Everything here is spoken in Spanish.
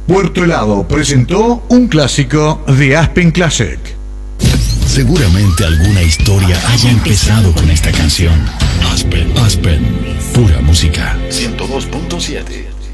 Puerto Helado presentó un clásico de Aspen Classic. Seguramente alguna historia haya empezado con esta canción. Aspen, pura música. 102.7.